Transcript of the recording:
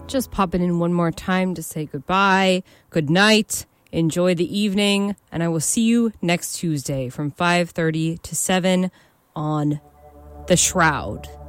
Just popping in one more time to say goodbye, good night, enjoy the evening, and I will see you next Tuesday from 5:30 to 7 on The Shroud.